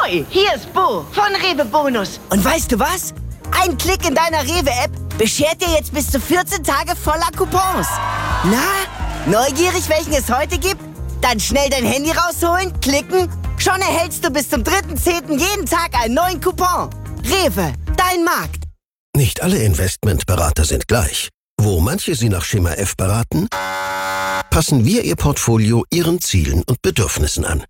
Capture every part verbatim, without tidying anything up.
Ahoi, hier ist Bo von Rewe Bonus. Und weißt du was? Ein Klick in deiner Rewe-App beschert dir jetzt bis zu vierzehn Tage voller Coupons. Na, neugierig, welchen es heute gibt? Dann schnell dein Handy rausholen, klicken. Schon erhältst du bis zum dritten zehnten jeden Tag einen neuen Coupon. Rewe, dein Markt. Nicht alle Investmentberater sind gleich. Wo manche Sie nach Schema F beraten, passen wir Ihr Portfolio Ihren Zielen und Bedürfnissen an.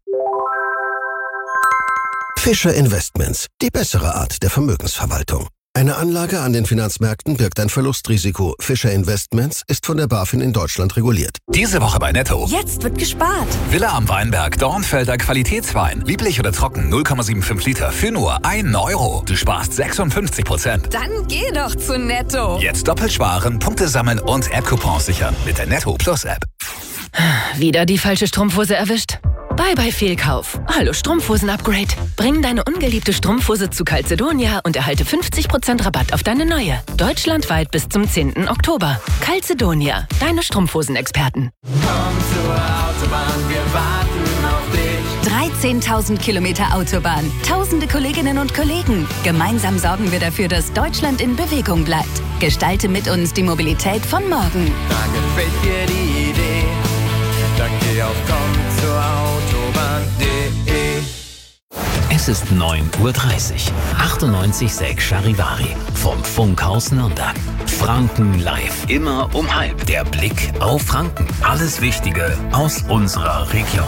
Fischer Investments, die bessere Art der Vermögensverwaltung. Eine Anlage an den Finanzmärkten birgt ein Verlustrisiko. Fischer Investments ist von der BaFin in Deutschland reguliert. Diese Woche bei Netto. Jetzt wird gespart. Villa am Weinberg, Dornfelder Qualitätswein. Lieblich oder trocken, null Komma fünfundsiebzig Liter für nur ein Euro. Du sparst sechsundfünfzig Prozent. Dann geh doch zu Netto. Jetzt doppelt sparen, Punkte sammeln und App-Coupons sichern mit der Netto Plus App. Wieder die falsche Strumpfhose erwischt? Bye bye Fehlkauf. Hallo Strumpfhosen-Upgrade. Bring deine ungeliebte Strumpfhose zu Calzedonia und erhalte fünfzig Prozent Rabatt auf deine neue. Deutschlandweit bis zum zehnten Oktober. Calzedonia, deine Strumpfhosen-Experten. Komm zur Autobahn, wir warten auf dich. dreizehntausend Kilometer Autobahn, tausende Kolleginnen und Kollegen. Gemeinsam sorgen wir dafür, dass Deutschland in Bewegung bleibt. Gestalte mit uns die Mobilität von morgen. Da gefällt dir die Idee, dann geh auf komm zur Autobahn punkt de. Es ist neun Uhr dreißig. achtundneunzig Komma sechs Charivari vom Funkhaus Nürnberg. Franken live. Immer um halb. Der Blick auf Franken. Alles Wichtige aus unserer Region.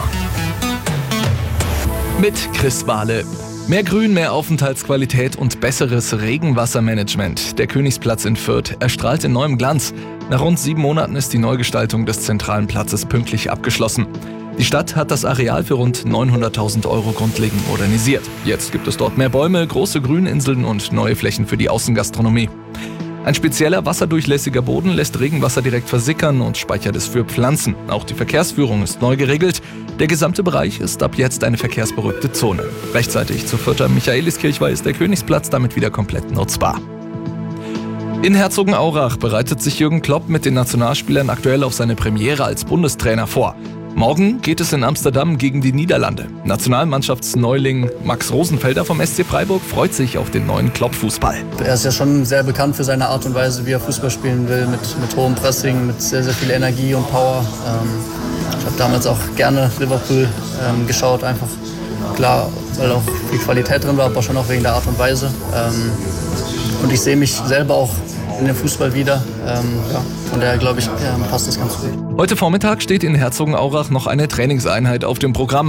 Mit Chris Bahle. Mehr Grün, mehr Aufenthaltsqualität und besseres Regenwassermanagement. Der Königsplatz in Fürth erstrahlt in neuem Glanz. Nach rund sieben Monaten ist die Neugestaltung des zentralen Platzes pünktlich abgeschlossen. Die Stadt hat das Areal für rund neunhunderttausend Euro grundlegend modernisiert. Jetzt gibt es dort mehr Bäume, große Grüninseln und neue Flächen für die Außengastronomie. Ein spezieller wasserdurchlässiger Boden lässt Regenwasser direkt versickern und speichert es für Pflanzen. Auch die Verkehrsführung ist neu geregelt. Der gesamte Bereich ist ab jetzt eine verkehrsberuhigte Zone. Rechtzeitig zur Fürther Michaeliskirchweih ist der Königsplatz damit wieder komplett nutzbar. In Herzogenaurach bereitet sich Jürgen Klopp mit den Nationalspielern aktuell auf seine Premiere als Bundestrainer vor. Morgen geht es in Amsterdam gegen die Niederlande. Nationalmannschaftsneuling Max Rosenfelder vom S C Freiburg freut sich auf den neuen Klopp-Fußball. Er ist ja schon sehr bekannt für seine Art und Weise, wie er Fußball spielen will, mit, mit hohem Pressing, mit sehr, sehr viel Energie und Power. Ähm, ich habe damals auch gerne Liverpool ähm, geschaut, einfach klar, weil auch viel Qualität drin war, aber schon auch wegen der Art und Weise. Ähm, und ich sehe mich selber auch in dem Fußball wieder. Ähm, ja, von daher glaube ich, ähm, passt das ganz gut. Heute Vormittag steht in Herzogenaurach noch eine Trainingseinheit auf dem Programm.